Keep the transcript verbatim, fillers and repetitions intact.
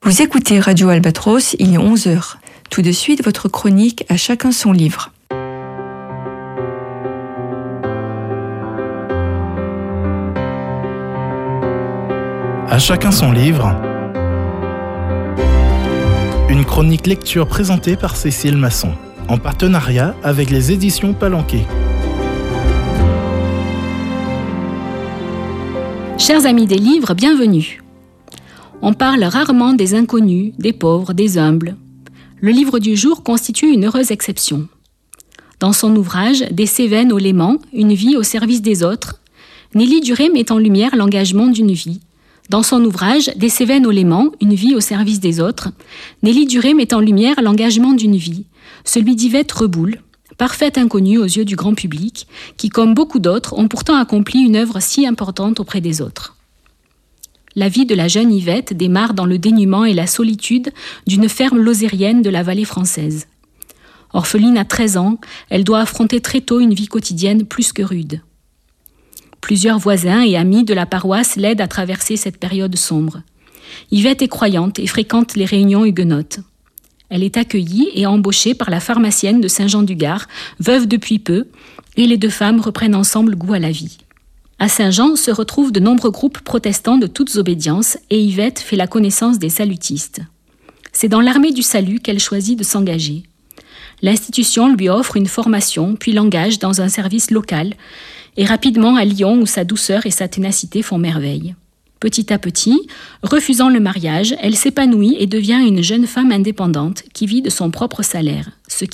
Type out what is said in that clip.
Vous écoutez Radio Albatros, il est onze heures. Tout de suite, votre chronique À chacun son livre. À chacun son livre. Une chronique lecture présentée par Cécile Masson, en partenariat avec les éditions Palanquet. Chers amis des livres, bienvenue. On parle rarement des inconnus, des pauvres, des humbles. Le livre du jour constitue une heureuse exception. Dans son ouvrage « Des Cévennes au Léman, une vie au service des autres », Nelly Duré met en lumière l'engagement d'une vie. Dans son ouvrage « Des Cévennes au Léman, une vie au service des autres », Nelly Duré met en lumière l'engagement d'une vie, celui d'Yvette Reboul, parfaite inconnue aux yeux du grand public, qui, comme beaucoup d'autres, ont pourtant accompli une œuvre si importante auprès des autres. La vie de la jeune Yvette démarre dans le dénuement et la solitude d'une ferme lozérienne de la vallée française. Orpheline à treize ans, elle doit affronter très tôt une vie quotidienne plus que rude. Plusieurs voisins et amis de la paroisse l'aident à traverser cette période sombre. Yvette est croyante et fréquente les réunions huguenotes. Elle est accueillie et embauchée par la pharmacienne de Saint-Jean-du-Gard, veuve depuis peu, et les deux femmes reprennent ensemble goût à la vie. À Saint-Jean se retrouvent de nombreux groupes protestants de toutes obédiences et Yvette fait la connaissance des salutistes. C'est dans l'armée du salut qu'elle choisit de s'engager. L'institution lui offre une formation, puis l'engage dans un service local, et rapidement à Lyon où sa douceur et sa ténacité font merveille. Petit à petit, refusant le mariage, elle s'épanouit et devient une jeune femme indépendante qui vit de son propre salaire, ce qui